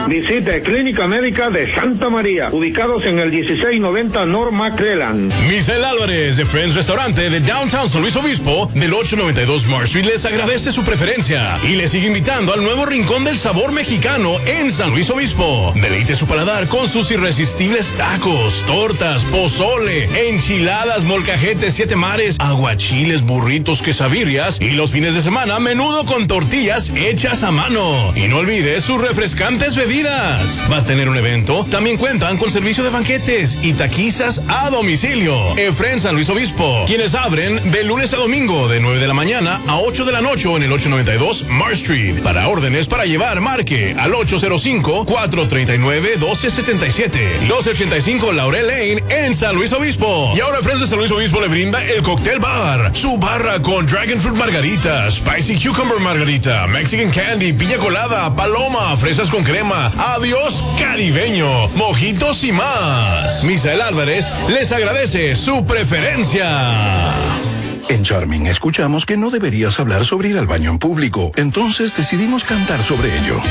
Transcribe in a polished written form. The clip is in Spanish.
Visite Clínica Médica de Santa María, ubicados en el 1690 North McClellan. Misael Álvarez de Friends Restaurante de Downtown San Luis Obispo del 892 Marsh Street les agradece su preferencia y les sigue invitando al nuevo Rincón del Sabor Mexicano en San Luis Obispo. Deleite su paladar con sus irresistibles tacos, tortas, pozole, enchiladas, molcajetes, 7 mares, aguachiles, burritos, quesabirrias y los fines de semana menudo con tortillas hechas a mano. Y no olvides sus refrescantes bebidas. Va a tener un evento. También cuentan con servicio de banquetes y taquizas a domicilio. Efren San Luis Obispo, quienes abren de lunes a domingo de 9 de la mañana a 8 de la noche en el 892 Marsh Street. Para órdenes para llevar, marque al 805-439-1277. 1285 Laurel Lane en San Luis Obispo. Y ahora Efren de San Luis Obispo le brinda el Cocktail Bar. Su barra con Dragon Fruit Margarita, Spicy Cucumber Margarita, Mexican Candy, piña colada, paloma, fresas con crema, adiós caribeño, mojitos y más. Misael Álvarez les agradece su preferencia. En Charming escuchamos que no deberías hablar sobre ir al baño en público, entonces decidimos cantar sobre ello.